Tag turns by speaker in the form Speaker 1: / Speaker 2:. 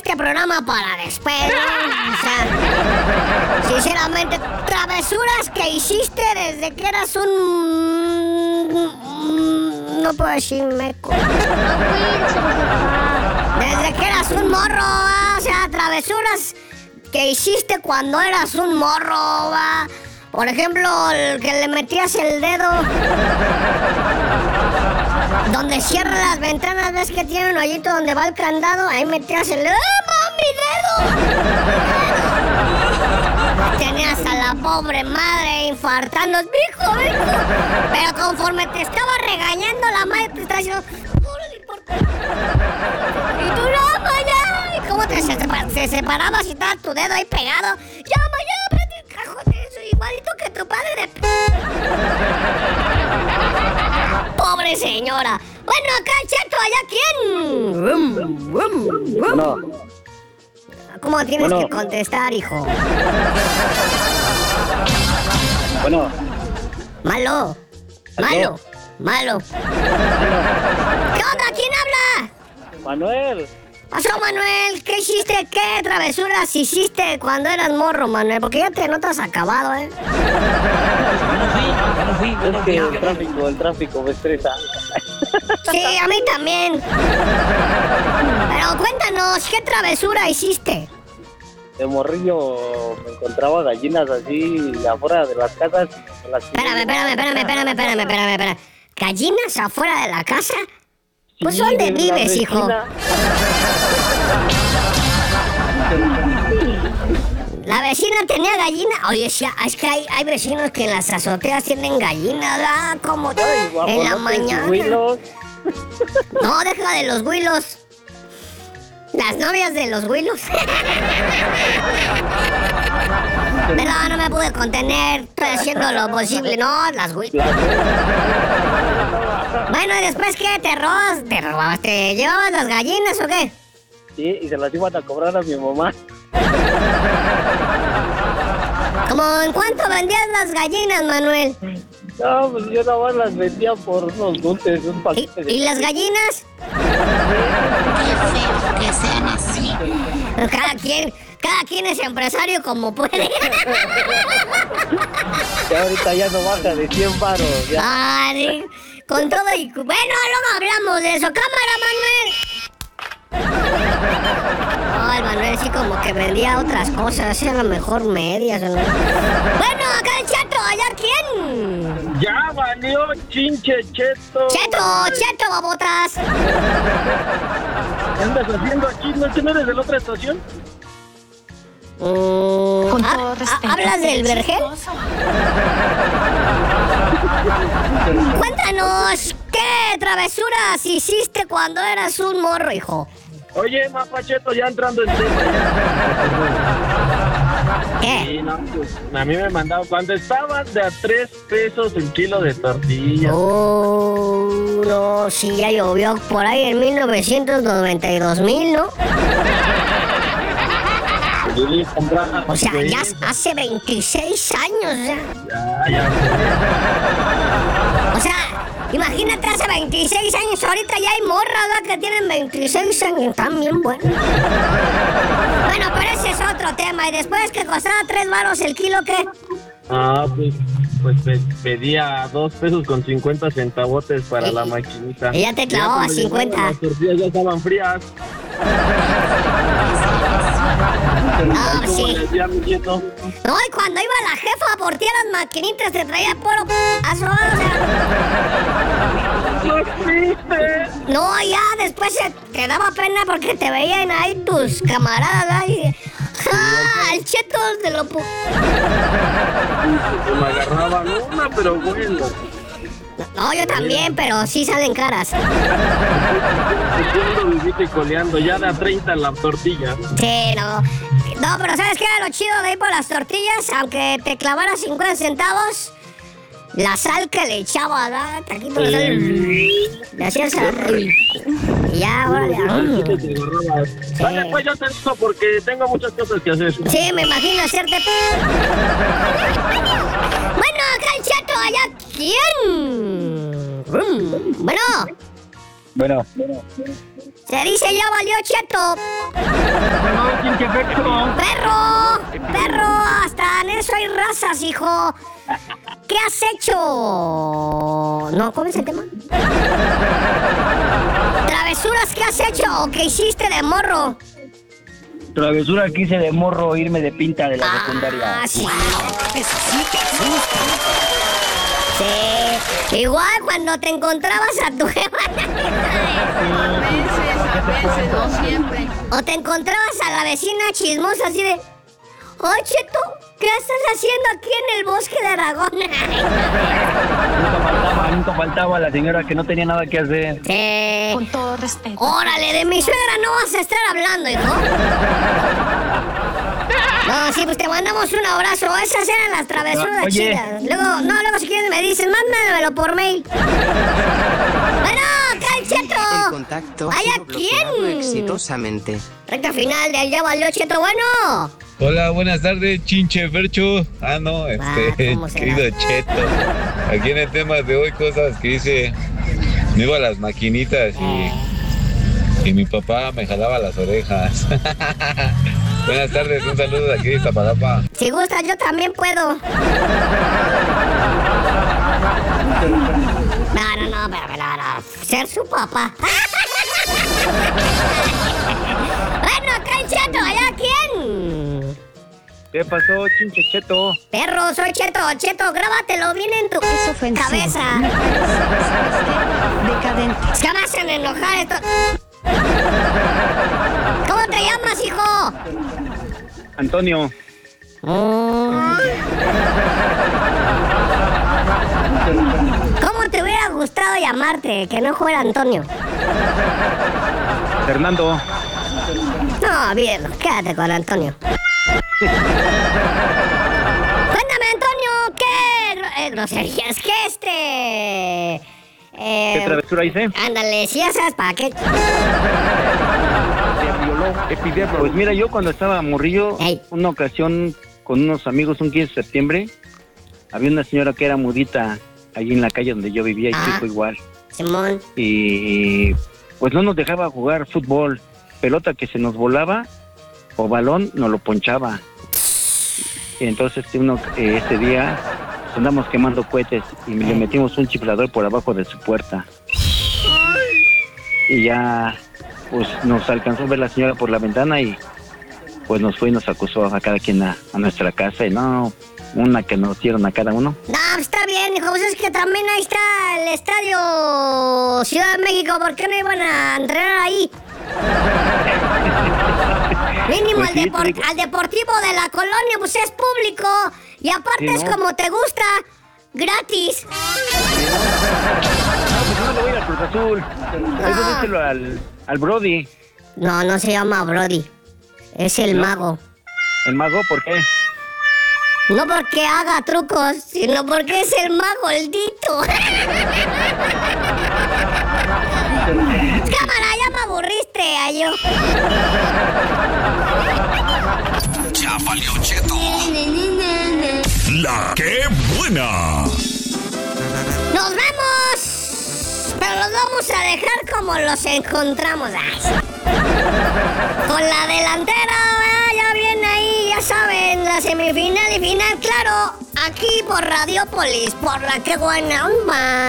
Speaker 1: este programa para después, ¿no? O sea, sinceramente, travesuras que hiciste desde que eras no puedo decir meco. Desde que eras un morro, ¿va? O sea, travesuras que hiciste cuando eras un morro, ¿va? Por ejemplo, el que le metías el dedo donde cierra las ventanas, ves que tiene un hoyito donde va el candado, ahí metías el dedo. ¡Ah, mi dedo! Tenías a la pobre madre infartando. ¡Mijo! Pero conforme te estaba regañando, la madre te estaba diciendo... Y tú, no, ya. ¿Y cómo te separabas y estaba tu dedo ahí pegado? Ya, vete, cajón, eso igualito que tu padre. Pobre señora. Bueno, acá el Cheto, ¿allá quién?
Speaker 2: No.
Speaker 1: ¿Cómo tienes que contestar, hijo?
Speaker 2: Bueno.
Speaker 1: Malo. ¿Qué onda? ¿Quién habla?
Speaker 2: Manuel.
Speaker 1: Pasó, Manuel. ¿Qué hiciste? ¿Qué travesuras hiciste cuando eras morro, Manuel? Porque ya te notas acabado, ¿eh?
Speaker 2: Es que el tráfico me estresa.
Speaker 1: Sí, a mí también. Pero cuéntanos, ¿qué travesura hiciste?
Speaker 2: De morrillo me encontraba gallinas así afuera de las casas.
Speaker 1: Espérame. ¿Gallinas afuera de la casa? Pues
Speaker 2: Sí,
Speaker 1: ¿dónde vives, hijo? La vecina tenía gallina. Oye, sí, es que hay vecinos que en las azoteas tienen gallinas, ¿verdad? Como en la mañana. No, deja de los huilos. Las novias de los huilos. Pero no me pude contener. Estoy haciendo lo posible. No, las huilos. Bueno, ¿y después qué? ¿Te robaste? ¿Llevabas las gallinas o qué?
Speaker 2: Sí, y se las iban a cobrar a mi mamá.
Speaker 1: ¿Cómo en cuánto vendías las gallinas, Manuel?
Speaker 2: No, pues yo nada más las vendía por unos dulces, un paquete de...
Speaker 1: ¿Y las gallinas?
Speaker 3: Qué feo que sean así.
Speaker 1: Cada quien es empresario como puede.
Speaker 2: Ya ahorita ya no baja de 100 varos.
Speaker 1: Ay, con todo y... Bueno, luego hablamos de eso. ¡Cámara, Manuel! No, el Manuel sí como que vendía otras cosas. Era mejor medias, ¿no? Bueno, acá el Cheto, ¿allá quién?
Speaker 2: Ya valió chinche, Cheto.
Speaker 1: Cheto, babotas.
Speaker 2: ¿Qué andas haciendo aquí? ¿No eres de la otra estación?
Speaker 3: Con todo respeto.
Speaker 1: ¿Hablas del vergel? Cuéntanos, ¿qué travesuras hiciste cuando eras un morro, hijo?
Speaker 2: Oye, Mapacheto, ya entrando en tema.
Speaker 1: ¿Qué?
Speaker 2: Sí, no, pues, a mí me mandaban cuando estaban de a 3 pesos el kilo de tortillas.
Speaker 1: Oh, no, sí, ya llovió por ahí en 1992,000, ¿no? O sea, ya hace 26 años,
Speaker 2: Ya.
Speaker 1: O sea, imagínate hace 26 años, ahorita ya hay morras, ¿verdad? Que tienen 26 años, están bien buenas. Bueno, pero ese es otro tema. Y después que costaba 3 varos el kilo, ¿qué?
Speaker 2: Ah, pues pedía 2 pesos con 50 centavotes para la maquinita.
Speaker 1: Ella te clavó a 50.
Speaker 2: Las tortillas ya estaban frías.
Speaker 1: No, sí.
Speaker 2: Decía mi nieto.
Speaker 1: No, y cuando iba la jefa por ti a las maquinitas te traía puro aso,
Speaker 2: ¡No existe!
Speaker 1: No, ya después te daba pena porque te veían ahí tus camaradas, ahí. ¡Ja! El Cheto de lo...
Speaker 2: Me agarraban una, pero bueno.
Speaker 1: No, yo también, pero sí salen caras.
Speaker 2: Estoy vivite coleando, ya da 30 la tortilla.
Speaker 1: Sí, no. No, pero ¿sabes qué era lo chido de ir por las tortillas? Aunque te clavara 50 centavos, la sal que le echaba, ¿verdad? Taquito de sal. Le hacías y ya, ahora ya.
Speaker 2: Vale, pues yo te dejo porque tengo muchas cosas que hacer.
Speaker 1: Sí, me imagino hacerte... Bueno, acá el Cheto, allá quién. Bueno.
Speaker 2: Bueno.
Speaker 1: Se dice ya valió, Cheto.
Speaker 4: pinche Fercho.
Speaker 1: ¡Perro! Hasta en eso hay razas, hijo. ¿Qué has hecho? No, ¿cómo es el tema? ¿Travesuras que has hecho o que hiciste de morro?
Speaker 4: Travesura que hice de morro, irme de pinta de la secundaria.
Speaker 1: Sí. Eso sí que asusta. Sí. Igual cuando te encontrabas a tu jefa.
Speaker 5: Veces, no siempre.
Speaker 1: O te encontrabas a la vecina chismosa así de... Oye, Cheto, ¿qué estás haciendo aquí en el bosque de Aragón?
Speaker 4: Nunca faltaba la señora que no tenía nada que hacer.
Speaker 1: Sí.
Speaker 5: Con todo respeto.
Speaker 1: Órale, de mi suegra no vas a estar hablando, hijo. No, sí, pues te mandamos un abrazo. Esas eran las travesuras chidas. Luego si quieres me dices, mándamelo por mail. Bueno, Cheto.
Speaker 6: El contacto
Speaker 1: ¿Vaya quién?
Speaker 6: exitosamente.
Speaker 1: Recta final de Ya Valió, Cheto, bueno.
Speaker 7: Hola, buenas tardes, chinche Fercho. No,
Speaker 1: ¿cómo será?
Speaker 7: querido Cheto. Aquí en el tema de hoy, cosas que hice. Me iba a las maquinitas y mi papá me jalaba las orejas. Buenas tardes, un saludo de aquí de Iztapalapa.
Speaker 1: Si gusta, yo también puedo. No. Ser su papá. Bueno, acá el Cheto, ¿allá quién?
Speaker 4: ¿Qué pasó, chinche Cheto?
Speaker 1: Perro, soy Cheto. Cheto, grábatelo bien en tu cabeza.
Speaker 5: Decadente.
Speaker 1: Es que me hacen enojar esto. ¿Cómo te llamas, hijo?
Speaker 4: Antonio.
Speaker 1: ¿Cómo te hubiera gustado llamarte? Que no fuera Antonio.
Speaker 4: Fernando.
Speaker 1: No, bien, quédate con Antonio. Cuéntame, Antonio, ¿qué groserías? ¿Qué
Speaker 4: ¿Qué travesura hice?
Speaker 1: Ándale, si ya sabes para qué.
Speaker 4: Pues mira, yo cuando estaba morrillo, una ocasión con unos amigos, un 15 de septiembre, había una señora que era mudita allí en la calle donde yo vivía y su hijo igual.
Speaker 1: Simón.
Speaker 4: Y pues no nos dejaba jugar fútbol. Pelota que se nos volaba o balón nos lo ponchaba. Y entonces este día pues, andamos quemando cohetes y le metimos un chiflador por abajo de su puerta. Y ya pues nos alcanzó a ver la señora por la ventana y pues nos fue y nos acusó a cada quien a nuestra casa. Y no, una que nos dieron a cada uno.
Speaker 1: No, está bien, hijo, pues es que también ahí está el estadio Ciudad de México. ¿Por qué no iban a entrenar ahí? Mínimo
Speaker 4: Pues sí,
Speaker 1: al deportivo de la colonia, pues es público. Y aparte
Speaker 4: sí,
Speaker 1: es
Speaker 4: ¿no?
Speaker 1: como te gusta, gratis.
Speaker 4: No le voy a ir al Cruz Azul. Eso díselo al Brody.
Speaker 1: No se llama Brody. Es el mago.
Speaker 4: ¿El mago? ¿Por qué?
Speaker 1: No porque haga trucos, sino porque es el mago, el Dito. Cámara, ya me aburriste, ayo.
Speaker 8: Ya valió, Cheto. La que buena.
Speaker 1: ¡Nos vemos! Pero los vamos a dejar como los encontramos. Ay. Con la delantera, ya viene ahí, ya saben, la semifinal y final, claro, aquí por Radiopolis, por la que buena.